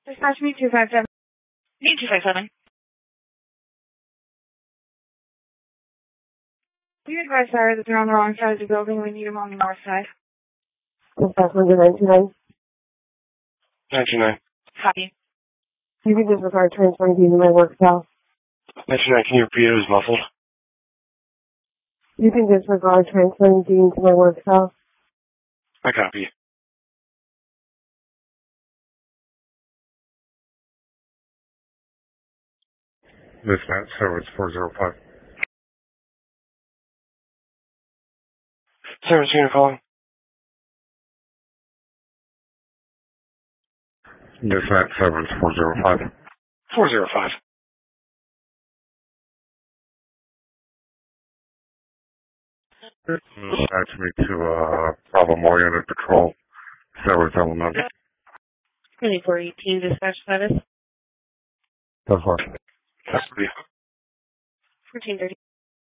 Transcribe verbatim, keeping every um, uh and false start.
Dispatch me two five seven. Me two five seven. Be advised, sir, that they're on the wrong side of the building. We need them on the north side. Dispatch one nine two nine. nine two nine. Copy. You can disregard transferring to my work cell. nine two nine, can you repeat it? It was muffled. You can disregard transferring Dean to my work cell. I copy. Dispatch service four zero five. Service unit calling. Dispatch service four zero five. four zero five. Dispatch me to uh, Bravo More Unit Patrol. Service element. twenty-four eighteen dispatch status. That's what. Copy. fourteen thirty.